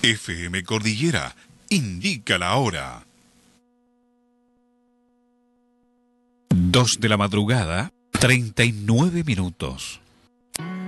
FM Cordillera indica la hora. 2 de la madrugada, 39 minutos.